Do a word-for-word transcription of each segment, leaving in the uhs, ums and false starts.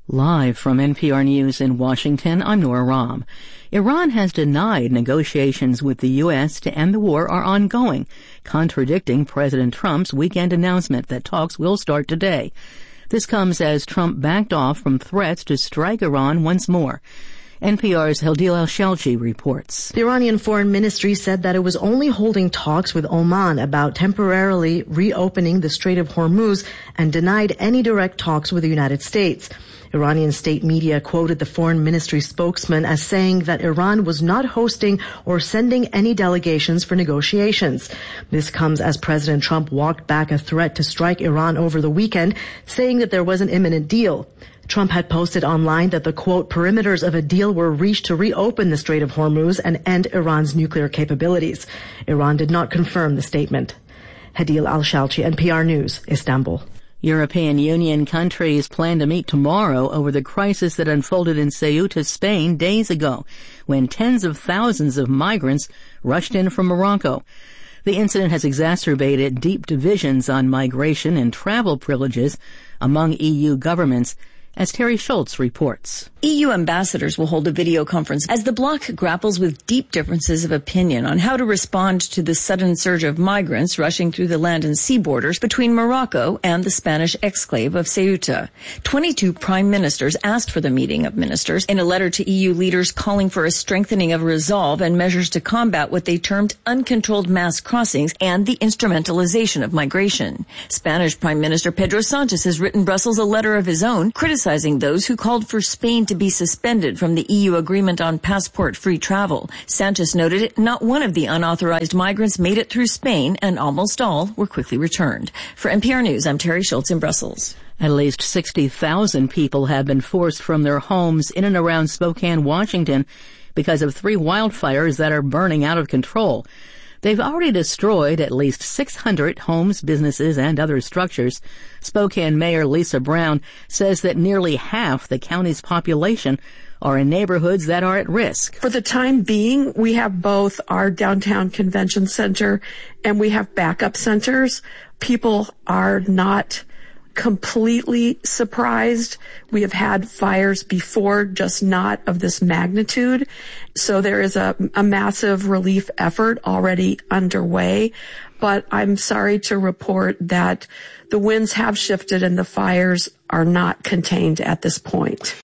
Live from N P R News in Washington, I'm Nora Rahm. Iran has denied negotiations with the U S to end the war are ongoing, contradicting President Trump's weekend announcement that talks will start today. This comes as Trump backed off from threats to strike Iran once more. N P R's Hadeel Al-Shalchi reports. The Iranian Foreign Ministry said that it was only holding talks with Oman about temporarily reopening the Strait of Hormuz and denied any direct talks with the United States. Iranian state media quoted the foreign ministry spokesman as saying that Iran was not hosting or sending any delegations for negotiations. This comes as President Trump walked back a threat to strike Iran over the weekend, saying that there was an imminent deal. Trump had posted online that the, quote, perimeters of a deal were reached to reopen the Strait of Hormuz and end Iran's nuclear capabilities. Iran did not confirm the statement. Hadeel Al-Shalchi, N P R News, Istanbul. European Union countries plan to meet tomorrow over the crisis that unfolded in Ceuta, Spain, days ago, when tens of thousands of migrants rushed in from Morocco. The incident has exacerbated deep divisions on migration and travel privileges among E U governments, as Terry Schultz reports. E U ambassadors will hold a video conference as the bloc grapples with deep differences of opinion on how to respond to the sudden surge of migrants rushing through the land and sea borders between Morocco and the Spanish exclave of Ceuta. twenty-two prime ministers asked for the meeting of ministers in a letter to E U leaders calling for a strengthening of resolve and measures to combat what they termed uncontrolled mass crossings and the instrumentalization of migration. Spanish Prime Minister Pedro Sanchez has written Brussels a letter of his own criticizing those who called for Spain to be suspended from the E U agreement on passport-free travel. Sanchez noted not one of the unauthorized migrants made it through Spain, and almost all were quickly returned. For N P R News, I'm Terry Schultz in Brussels. At least sixty thousand people have been forced from their homes in and around Spokane, Washington, because of three wildfires that are burning out of control. They've already destroyed at least six hundred homes, businesses, and other structures. Spokane Mayor Lisa Brown says that nearly half the county's population are in neighborhoods that are at risk. For the time being, we have both our downtown convention center and we have backup centers. People are not completely surprised. We have had fires before, just not of this magnitude. So there is a, a massive relief effort already underway. But I'm sorry to report that the winds have shifted and the fires are not contained at this point.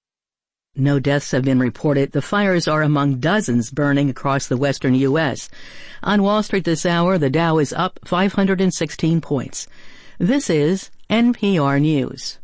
No deaths have been reported. The fires are among dozens burning across the western U S. On Wall Street this hour, the Dow is up five hundred sixteen points. This is N P R News.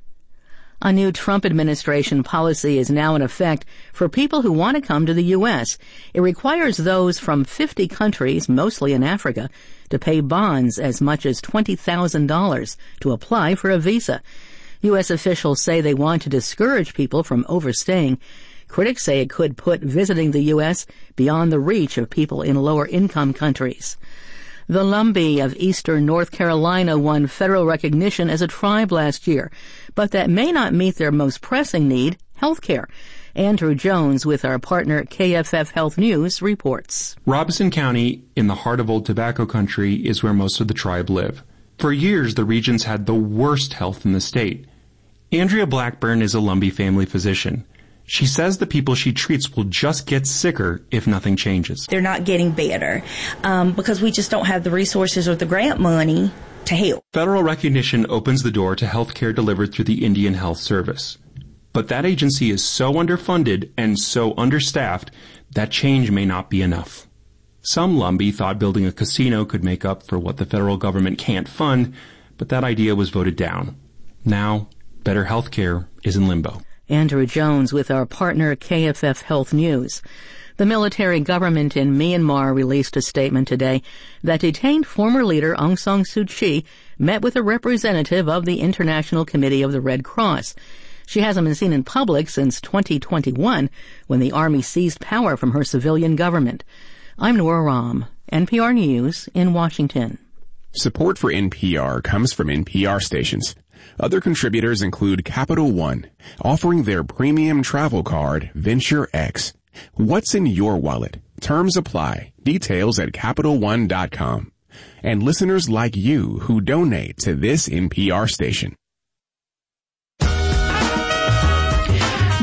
A new Trump administration policy is now in effect for people who want to come to the U S. It requires those from fifty countries, mostly in Africa, to pay bonds as much as twenty thousand dollars to apply for a visa. U S officials say they want to discourage people from overstaying. Critics say it could put visiting the U S beyond the reach of people in lower-income countries. The Lumbee of eastern North Carolina won federal recognition as a tribe last year, but that may not meet their most pressing need, health care. Andrew Jones with our partner K F F Health News reports. Robeson County, in the heart of Old Tobacco Country, is where most of the tribe live. For years, the region's had the worst health in the state. Andrea Blackburn is a Lumbee family physician. She says the people she treats will just get sicker if nothing changes. They're not getting better um, because we just don't have the resources or the grant money to help. Federal recognition opens the door to health care delivered through the Indian Health Service. But that agency is so underfunded and so understaffed that change may not be enough. Some Lumbee thought building a casino could make up for what the federal government can't fund, but that idea was voted down. Now, better health care is in limbo. Andrew Jones with our partner K F F Health News. The military government in Myanmar released a statement today that detained former leader Aung San Suu Kyi met with a representative of the International Committee of the Red Cross. She hasn't been seen in public since twenty twenty-one, when the army seized power from her civilian government. I'm Nora Rahm, N P R News in Washington. Support for N P R comes from N P R stations. Other contributors include Capital One, offering their premium travel card, Venture X. What's in your wallet? Terms apply. Details at Capital One dot com. And listeners like you who donate to this N P R station.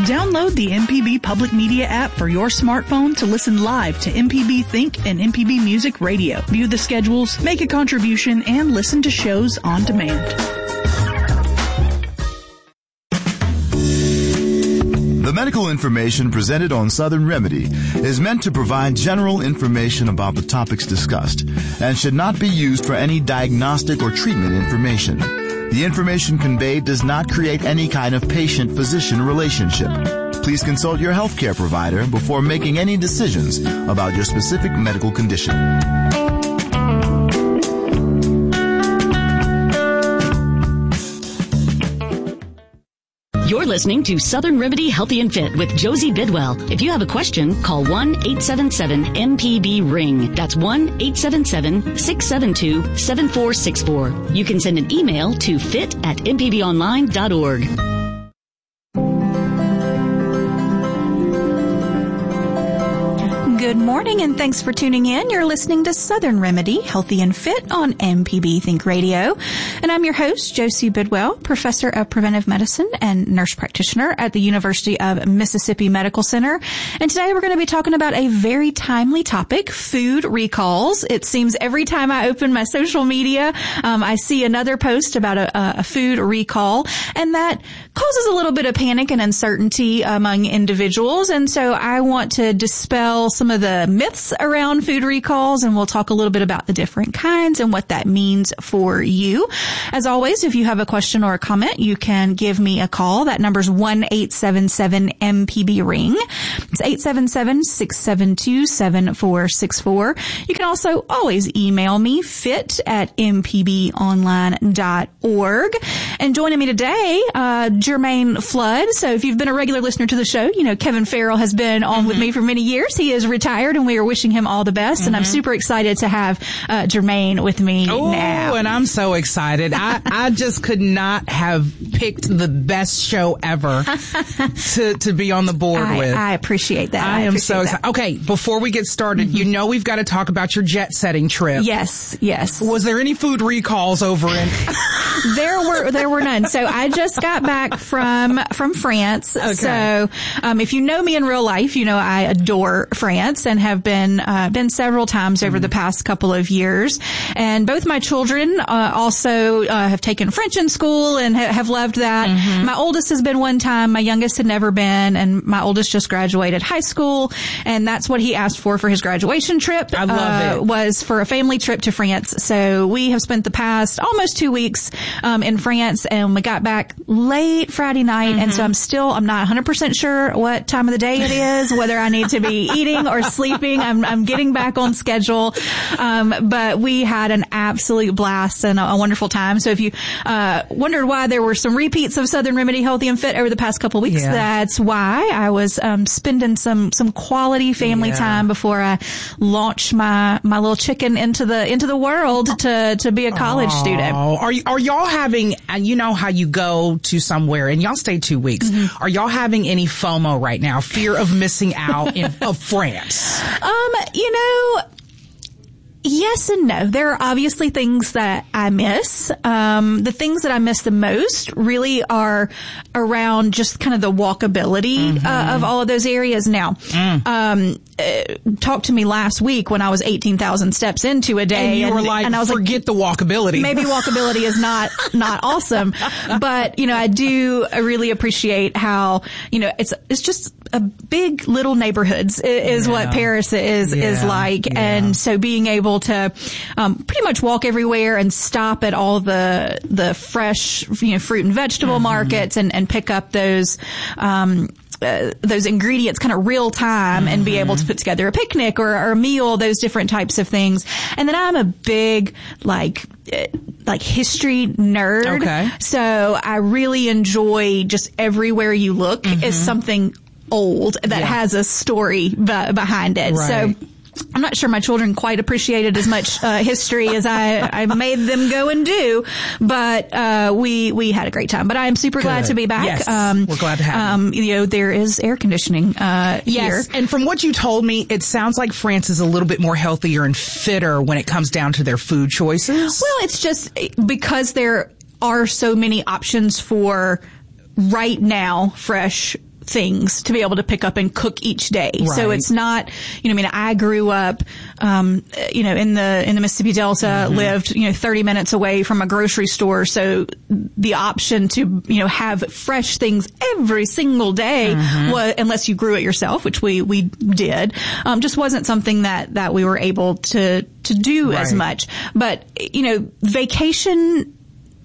Download the M P B Public Media app for your smartphone to listen live to M P B Think and M P B Music Radio. View the schedules, make a contribution, and listen to shows on demand. The medical information presented on Southern Remedy is meant to provide general information about the topics discussed and should not be used for any diagnostic or treatment information. The information conveyed does not create any kind of patient-physician relationship. Please consult your healthcare provider before making any decisions about your specific medical condition. You're listening to Southern Remedy Healthy and Fit with Josie Bidwell. If you have a question, call one eight seven seven M P B ring. That's one eight seven seven six seven two seven four six four. You can send an email to fit at m p b online dot org. Good morning and thanks for tuning in. You're listening to Southern Remedy Healthy and Fit on M P B Think Radio. And I'm your host, Josie Bidwell, Professor of Preventive Medicine and Nurse Practitioner at the University of Mississippi Medical Center. And today we're going to be talking about a very timely topic, food recalls. It seems every time I open my social media, um, I see another post about a, a food recall, and that causes a little bit of panic and uncertainty among individuals. And so I want to dispel some of the myths around food recalls, and we'll talk a little bit about the different kinds and what that means for you. As always, if you have a question or a comment, you can give me a call. That number's one eight seven seven M P B ring. It's eight seven seven six seven two seven four six four. You can also always email me, fit at m p b online dot org. And joining me today, uh, Jermaine Flood. So if you've been a regular listener to the show, you know Kevin Farrell has been on mm-hmm. with me for many years. He is retired, and we are wishing him all the best. Mm-hmm. And I'm super excited to have uh, Jermaine with me oh, now. And I'm so excited. I, I just could not have picked the best show ever to to be on the board I, with. I appreciate that. I, I am so that. excited. Okay, before we get started, mm-hmm. you know we've got to talk about your jet setting trip. Yes, yes. Was there any food recalls over in? there were there were none. So I just got back from from France. Okay. So um, if you know me in real life, you know I adore France and have been uh, been several times over mm. the past couple of years. And both my children uh, also uh, have taken French in school and ha- have loved that. Mm-hmm. My oldest has been one time. My youngest had never been, and my oldest just graduated high school, and that's what he asked for for his graduation trip. I love uh, it. Was for a family trip to France. So we have spent the past almost two weeks um, in France, and we got back late Friday night, mm-hmm. and so I'm still I'm not one hundred percent sure what time of the day it is, whether I need to be eating or sleeping. I'm I'm getting back on schedule, um, but we had an absolute blast and a, a wonderful time. So if you uh, wondered why there were some repeats of Southern Remedy Healthy and Fit over the past couple of weeks, yeah. that's why. I was um, spending some some quality family yeah. time before I launched my my little chicken into the into the world to to be a college oh, student. Are y- are y'all having? And you know how you go to somewhere and y'all stay two weeks. Mm-hmm. Are y'all having any FOMO right now? Fear of missing out in, of France? Um, you know. Yes and no. There are obviously things that I miss. Um, the things that I miss the most really are around just kind of the walkability mm-hmm. uh, of all of those areas. Now, mm. um, uh, talk to me last week when I was eighteen thousand steps into a day. And you and, were like, and I was forget like, the walkability. Maybe walkability is not, not awesome. But, you know, I do really appreciate how, you know, it's, it's just a big little neighborhoods is yeah. what Paris is, yeah. is like. Yeah. And so being able to, um, pretty much walk everywhere and stop at all the, the fresh, you know, fruit and vegetable mm-hmm. markets and, and pick up those, um, Uh, those ingredients kind of real time mm-hmm. and be able to put together a picnic or, or a meal, those different types of things. And then I'm a big, like, uh, like history nerd. Okay. So I really enjoy just everywhere you look mm-hmm. is something old that yeah. has a story b- behind it. Right. So I'm not sure my children quite appreciated as much uh, history as I, I made them go and do, but uh, we we had a great time. But I am super Good. glad to be back. Yes, um, we're glad to have um, you. You know, there is air conditioning uh, yes. here. And from what you told me, it sounds like France is a little bit more healthier and fitter when it comes down to their food choices. Well, it's just because there are so many options for right now fresh things to be able to pick up and cook each day. Right. So it's not, you know, I mean, I grew up, um, you know, in the, in the Mississippi Delta, mm-hmm. lived, you know, thirty minutes away from a grocery store. So the option to, you know, have fresh things every single day, mm-hmm. was, unless you grew it yourself, which we, we did, um, just wasn't something that, that we were able to, to do right. as much. But, you know, vacation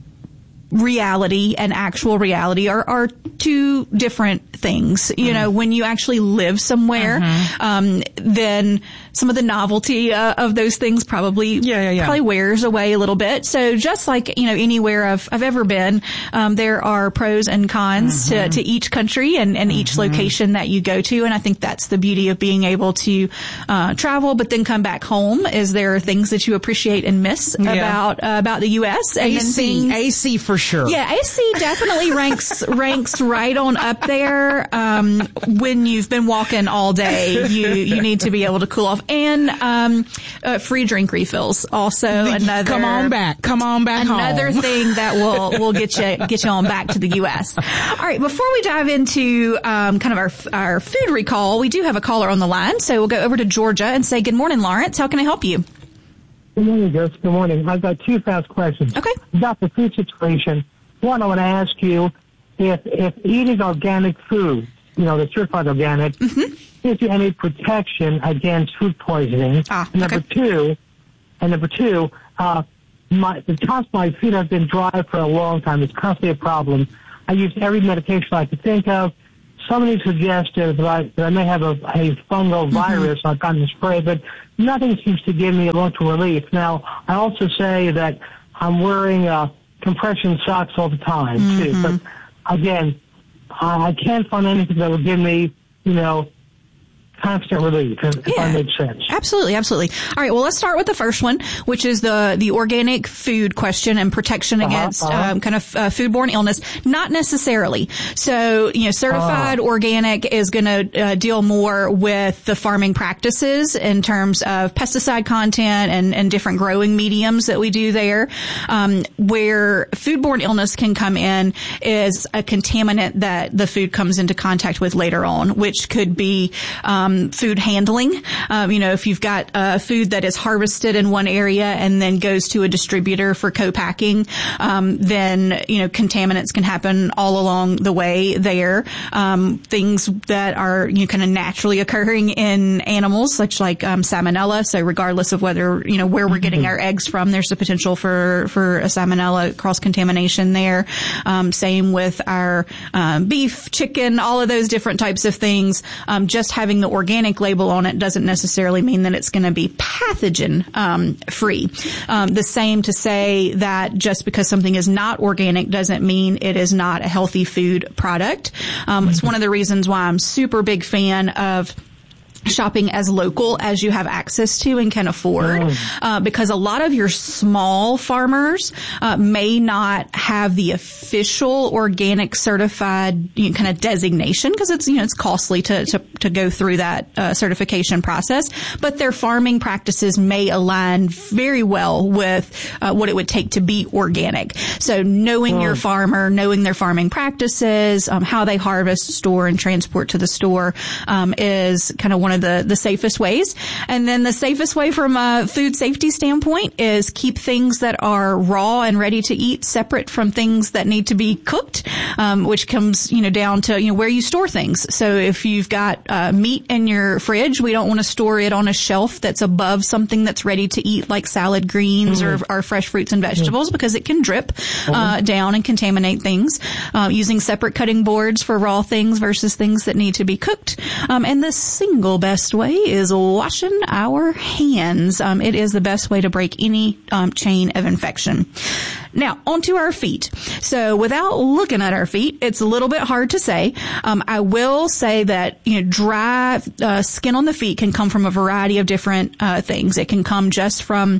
reality and actual reality are, are two different things. You mm. know, when you actually live somewhere, mm-hmm. um, then some of the novelty uh, of those things probably yeah, yeah, yeah. probably wears away a little bit. So just like, you know, anywhere I've, I've ever been, um, there are pros and cons mm-hmm. to, to each country and, and mm-hmm. each location that you go to. And I think that's the beauty of being able to uh, travel, but then come back home. Is there things that you appreciate and miss yeah. about uh, about the U S? And A C, things, A C for sure. Yeah, A C definitely ranks ranks right on up there. Um, when you've been walking all day, you you need to be able to cool off. And um, uh, free drink refills also another. Come on back, come on back another home. thing that will will get you get you on back to the U S. All right, before we dive into um, kind of our our food recall, we do have a caller on the line, so we'll go over to Georgia and say good morning, Lawrence. How can I help you? Good morning, Joyce. Good morning. I've got two fast questions. Okay. About the food situation. One, I want to ask you if if eating organic food, you know, that's certified organic, mm-hmm. gives you any protection against food poisoning. Ah, and number okay. two, and number two, uh, my the tops of my feet have been dry for a long time. It's constantly a problem. I use every medication I can think of. Somebody suggested that I, that I may have a, a fungal mm-hmm. virus. I've gotten the spray, but nothing seems to give me a long-term relief. Now, I also say that I'm wearing uh, compression socks all the time, mm-hmm. too. But, again, I, I can't find anything that would give me, you know, constant relief, if, yeah, if that makes sense. Absolutely, absolutely. All right, well, let's start with the first one, which is the the organic food question and protection uh-huh, against uh-huh. Um, kind of uh, foodborne illness. Not necessarily. So, you know, certified uh-huh. organic is going to uh, deal more with the farming practices in terms of pesticide content and, and different growing mediums that we do there. Um, where foodborne illness can come in is a contaminant that the food comes into contact with later on, which could be um, Um, food handling. Um, you know, if you've got uh, food that is harvested in one area and then goes to a distributor for co-packing, um, then, you know, contaminants can happen all along the way there. Um, things that are, you know, kind of naturally occurring in animals, such like um, salmonella. So regardless of whether, you know, where we're getting our eggs from, there's the potential for, for a salmonella cross-contamination there. Um, same with our um, beef, chicken, all of those different types of things. Um, just having the organic label on it doesn't necessarily mean that it's going to be pathogen um, free. Um, the same to say that just because something is not organic doesn't mean it is not a healthy food product. Um, it's one of the reasons why I'm super big fan of shopping as local as you have access to and can afford, uh, because a lot of your small farmers uh, may not have the official organic certified, you know, kind of designation, because it's, you know, it's costly to to, to go through that uh, certification process. But their farming practices may align very well with uh, what it would take to be organic. So knowing oh. your farmer, knowing their farming practices, um, how they harvest, store, and transport to the store um, is kind of one of the, the safest ways. And then the safest way from a food safety standpoint is keep things that are raw and ready to eat separate from things that need to be cooked, um, which comes, you know, down to, you know, where you store things. So if you've got uh, meat in your fridge, we don't want to store it on a shelf that's above something that's ready to eat, like salad greens mm-hmm. or, or fresh fruits and vegetables, mm-hmm. because it can drip uh, mm-hmm. down and contaminate things. Uh, using separate cutting boards for raw things versus things that need to be cooked. Um, and the single best way is washing our hands. Um, it is the best way to break any um, chain of infection. Now, onto our feet. So without looking at our feet, it's a little bit hard to say. Um, I will say that, you know, dry uh, skin on the feet can come from a variety of different uh, things. It can come just from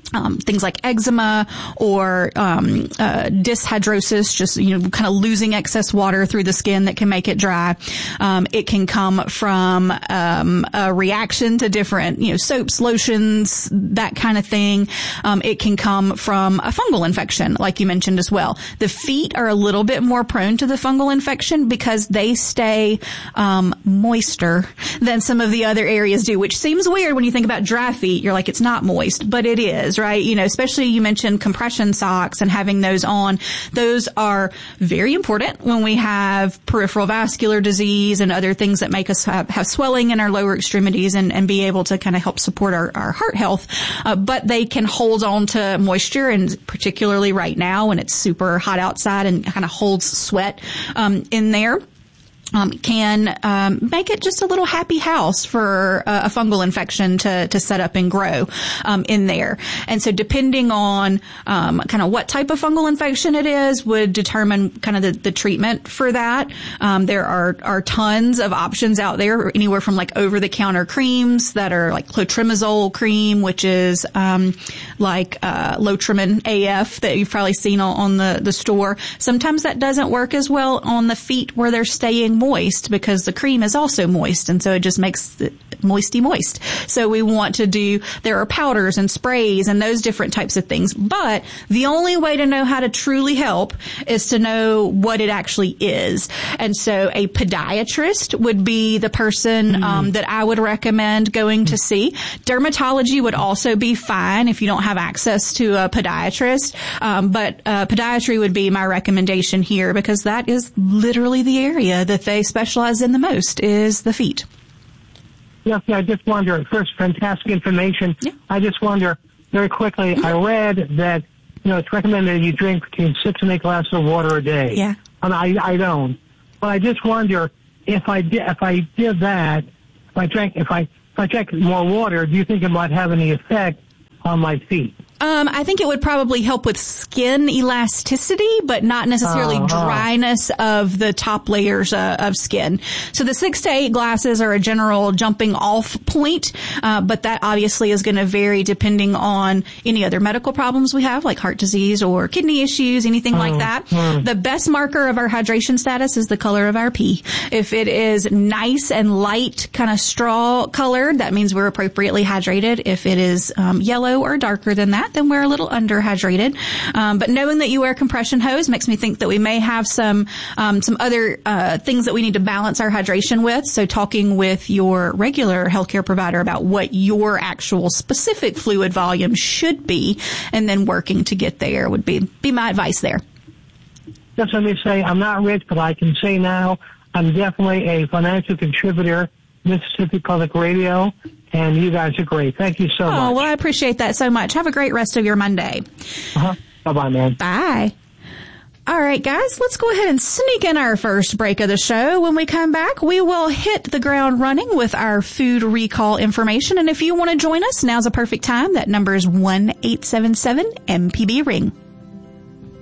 Um, things like eczema or um, uh, dyshydrosis, just, you know, kind of losing excess water through the skin that can make it dry. Um, it can come from um, a reaction to different, you know, soaps, lotions, that kind of thing. Um, it can come from a fungal infection, like you mentioned as well. The feet are a little bit more prone to the fungal infection because they stay um, moister than some of the other areas do, which seems weird when you think about dry feet. You're like, it's not moist, but it is, right? Right? You know, especially you mentioned compression socks and having those on. Those are very important when we have peripheral vascular disease and other things that make us have, have swelling in our lower extremities and, and be able to kind of help support our, our heart health. Uh, but they can hold on to moisture, and particularly right now when it's super hot outside and kind of holds sweat um, in there. Um, can um, make it just a little happy house for uh, a fungal infection to to set up and grow um, in there. And so depending on um, kind of what type of fungal infection it is would determine kind of the, the treatment for that. Um, there are, are tons of options out there, anywhere from like over-the-counter creams that are like clotrimazole cream, which is um, like uh, Lotrimin A F that you've probably seen on, on the, the store. Sometimes that doesn't work as well on the feet where they're staying moist because the cream is also moist, and so it just makes it moisty moist. So we want to do, there are powders and sprays and those different types of things, but the only way to know how to truly help is to know what it actually is. And so a podiatrist would be the person mm. um, that I would recommend going to see. Dermatology would also be fine if you don't have access to a podiatrist, um, but uh, podiatry would be my recommendation here because that is literally the area that they specialize in the most, is the feet. Yes, yeah, I just wonder, first, fantastic information. Yeah. I just wonder, very quickly, mm-hmm. I read that, you know, it's recommended you drink between six and eight glasses of water a day. Yeah. And I, I don't. But I just wonder, if I did, if I did that, if I drank, if I, if I drank more water, do you think it might have any effect on my feet? Um, I think it would probably help with skin elasticity, but not necessarily uh-huh. dryness of the top layers uh, of skin. So the six to eight glasses are a general jumping off point, uh, but that obviously is going to vary depending on any other medical problems we have, like heart disease or kidney issues, anything uh-huh. like that. Uh-huh. The best marker of our hydration status is the color of our pee. If it is nice and light, kind of straw colored, that means we're appropriately hydrated. If it is um, yellow or darker than that, then we're a little underhydrated. Um, but knowing that you wear compression hose makes me think that we may have some um, some other uh, things that we need to balance our hydration with. So talking with your regular healthcare provider about what your actual specific fluid volume should be, and then working to get there would be be my advice there. Just let me say, I'm not rich, but I can say now I'm definitely a financial contributor, Mississippi Public Radio. And you guys are great. Thank you so oh, much. Oh, well, I appreciate that so much. Have a great rest of your Monday. Uh-huh. Bye-bye, man. Bye. All right, guys, let's go ahead and sneak in our first break of the show. When we come back, we will hit the ground running with our food recall information. And if you want to join us, now's a perfect time. That number is one eight seven seven M P B ring.